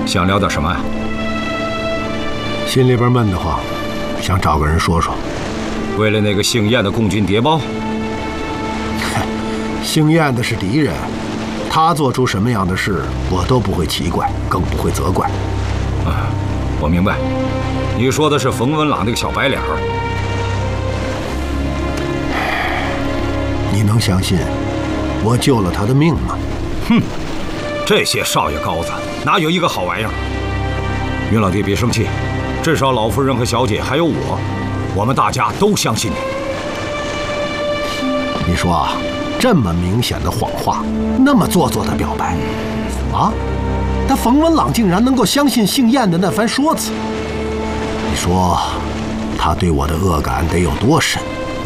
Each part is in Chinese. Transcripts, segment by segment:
想聊点什么呀？ 心里边闷得慌，想找个人说说。 为了那个姓燕的共军谍报？ 姓燕的是敌人，他做出什么样的事，我都不会奇怪，更不会责怪。 啊，我明白，你说的是冯文朗那个小白脸儿。 你能相信我救了他的命吗？ 哼，这些少爷高子哪有一个好玩意儿？云老弟别生气，至少老夫人和小姐还有我们大家都相信你。 你说啊，这么明显的谎话，那么做作的表白，啊，但冯文朗竟然能够相信姓燕的那番说辞，你说他对我的恶感得有多深？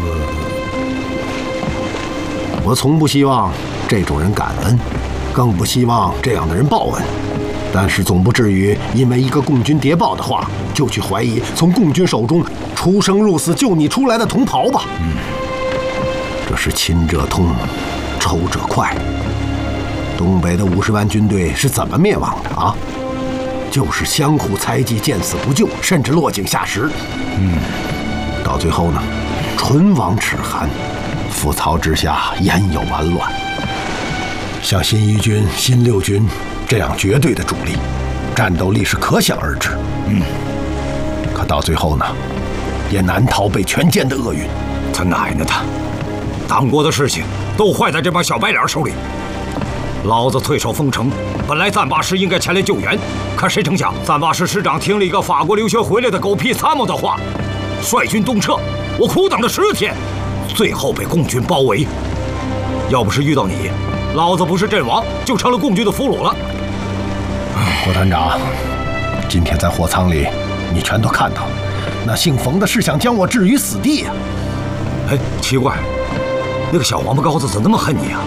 我从不希望这种人感恩，更不希望这样的人报恩，但是总不至于因为一个共军谍报的话，就去怀疑从共军手中出生入死救你出来的同袍吧？这是亲者痛，仇者快。东北的50万军队是怎么灭亡的啊？就是相互猜忌，见死不救，甚至落井下石。到最后呢，唇亡齿寒，覆巢之下，焉有完卵？像新一军、新六军这样绝对的主力，战斗力是可想而知。可到最后呢，也难逃被全歼的厄运。 他奶奶的！党国的事情都坏在这帮小白脸手里。老子退守丰城，本来赞霸师应该前来救援，可谁成想赞霸师师长听了一个法国留学回来的狗屁参谋的话，率军东撤。我苦等了10天，最后被共军包围。要不是遇到你，老子不是阵亡，就成了共军的俘虏了。 郭团长，今天在货仓里，你全都看到了，那姓冯的是想将我置于死地呀！ 哎，奇怪，那个小王八羔子怎么那么恨你啊？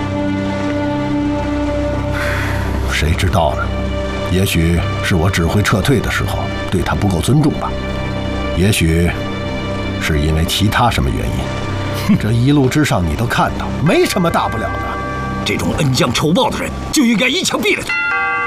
谁知道呢？也许是我指挥撤退的时候对他不够尊重吧，也许是因为其他什么原因。这一路之上你都看到，没什么大不了的。 这种恩将仇报的人就应该一枪毙了他。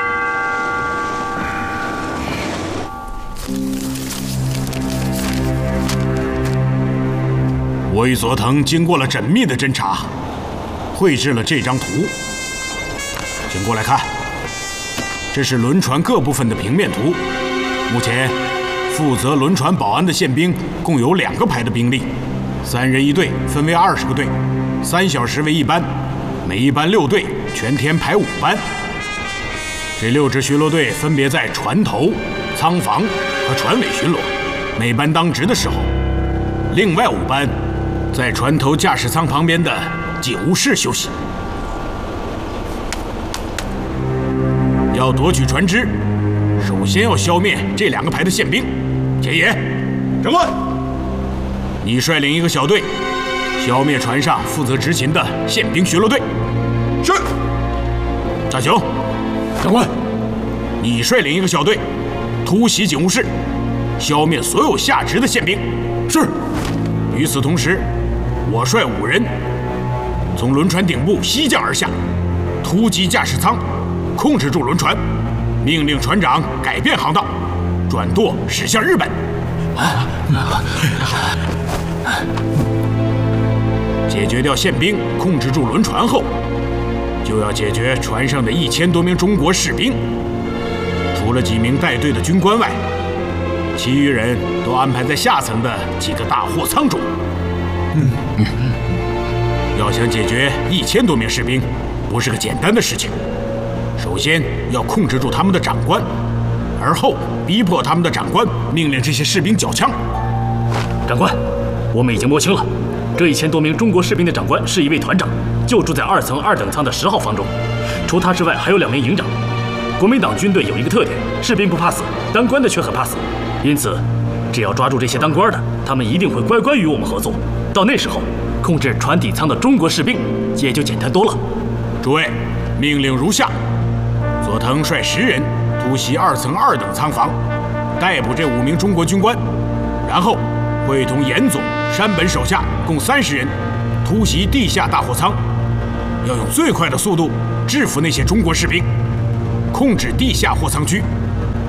我与佐藤经过了缜密的侦查，绘制了这张图，请过来看。这是轮船各部分的平面图。目前，负责轮船保安的宪兵共有2个排的兵力，3人一队，分为20个队，3小时为一班，每一班6队，全天排5班。这6支巡逻队分别在船头、舱房和船尾巡逻，每班当值的时候。另外5班在船头驾驶舱旁边的警务室休息。要夺取船只，首先要消灭这2个排的宪兵。田野，长官，你率领一个小队，消灭船上负责执勤的宪兵巡逻队。是。战雄，长官，你率领一个小队，突袭警务室，消灭所有下职的宪兵。是。与此同时，我率5人从轮船顶部西降而下，突击驾驶舱，控制住轮船，命令船长改变航道，转舵驶向日本。解决掉宪兵，控制住轮船后，就要解决船上的1000多名中国士兵。除了几名带队的军官外，其余人都安排在下层的几个大货舱中。要想解决1000多名士兵，不是个简单的事情。首先要控制住他们的长官，而后逼迫他们的长官命令这些士兵缴枪。 长官，我们已经摸清了，这1000多名中国士兵的长官是一位团长，就住在2层2等舱的10号房中。除他之外，还有2名营长。国民党军队有一个特点，士兵不怕死，当官的却很怕死。因此，只要抓住这些当官的，他们一定会乖乖与我们合作。到那时候，控制船底舱的中国士兵也就简单多了。 诸位，命令如下：佐藤率10人突袭2层2等舱房，逮捕这5名中国军官，然后会同严总、山本手下共30人突袭地下大货舱，要用最快的速度制服那些中国士兵，控制地下货舱区，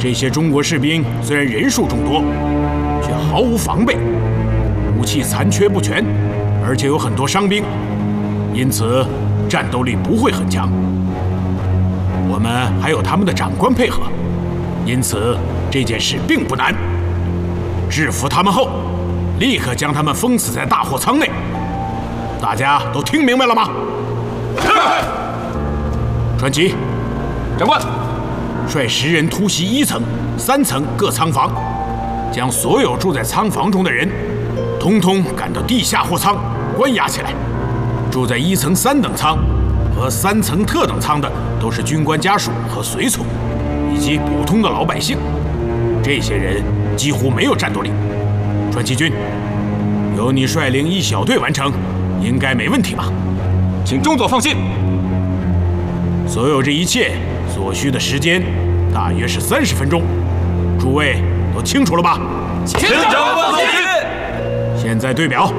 这些中国士兵虽然人数众多，却毫无防备，武器残缺不全，而且有很多伤兵，因此战斗力不会很强。我们还有他们的长官配合，因此这件事并不难。制服他们后，立刻将他们封死在大货仓内。大家都听明白了吗？是。传奇， 长官， 率10人突袭1层、3层各仓房，将所有住在仓房中的人，通通赶到地下货仓关押起来。住在1层3等舱和3层特等舱的都是军官家属和随从，以及普通的老百姓。这些人几乎没有战斗力。传奇军，由你率领一小队完成，应该没问题吧？ 请中佐放心。 所有这一切所需的时间大约是30分钟，诸位都清楚了吧？ 请长官放心。 现在对表，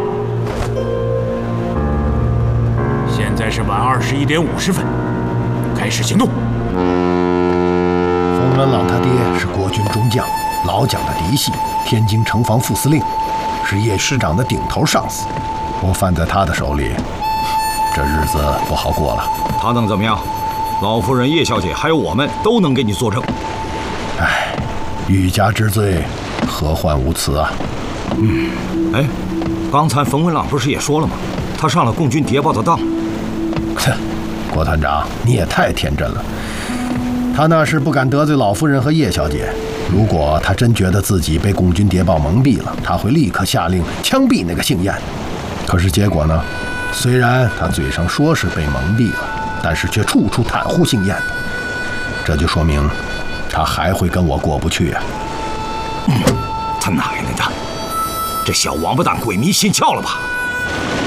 现在是晚21点50分，开始行动。 冯文朗他爹是国军中将，老蒋的嫡系，天津城防副司令，是叶师长的顶头上司。我犯在他的手里，这日子不好过了。 他能怎么样？老夫人、叶小姐还有我们都能给你作证。 唉，欲加之罪，何患无辞啊！ 哎，刚才冯文朗不是也说了吗？他上了共军谍报的当。 哼，郭团长，你也太天真了。他那是不敢得罪老夫人和叶小姐。如果他真觉得自己被共军谍报蒙蔽了，他会立刻下令枪毙那个姓燕。可是结果呢？虽然他嘴上说是被蒙蔽了，但是却处处袒护姓燕，这就说明他还会跟我过不去啊！ 他奶奶的，这小王八蛋鬼迷心窍了吧？